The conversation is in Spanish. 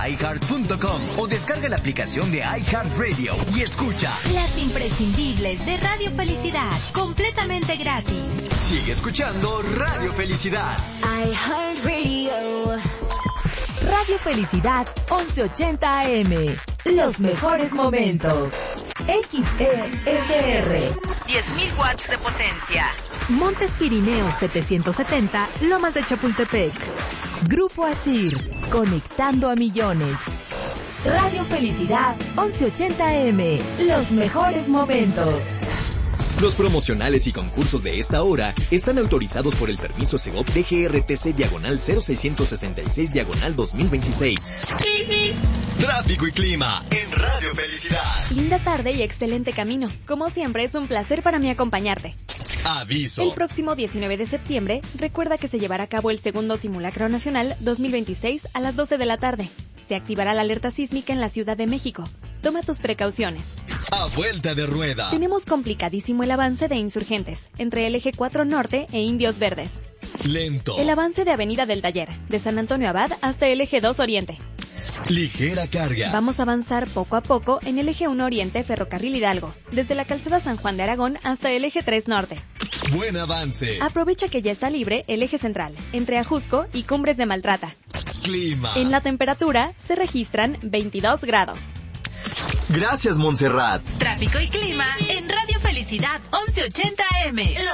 iHeart.com o descarga la aplicación de iHeartRadio y escucha las imprescindibles de Radio Felicidad, completamente gratis. Sigue escuchando Radio Felicidad. iHeartRadio. Radio Felicidad 1180 AM. Los mejores momentos. XESR. 10.000 watts de potencia. Montes Pirineos 770, Lomas de Chapultepec. Grupo ASIR, conectando a millones. Radio Felicidad 1180 AM. Los mejores momentos. Los promocionales y concursos de esta hora están autorizados por el permiso Segov DGRTC/0666/2026. Tráfico y clima en Radio Felicidad. Linda tarde y excelente camino. Como siempre, es un placer para mí acompañarte. Aviso. El próximo 19 de septiembre, recuerda que se llevará a cabo el segundo Simulacro Nacional 2026 a las 12 de la tarde. Se activará la alerta sísmica en la Ciudad de México. Toma tus precauciones. A vuelta de rueda. Tenemos complicadísimo el avance de Insurgentes, entre el eje 4 Norte e Indios Verdes. Lento. El avance de Avenida del Taller, de San Antonio Abad hasta el eje 2 Oriente. Ligera carga. Vamos a avanzar poco a poco en el eje 1 Oriente Ferrocarril Hidalgo, desde la calzada San Juan de Aragón hasta el eje 3 Norte. Buen avance. Aprovecha que ya está libre el eje central, entre Ajusco y Cumbres de Maltrata. Clima. En la temperatura se registran 22 grados. Gracias, Montserrat. Tráfico y clima en Radio Felicidad 1180 AM.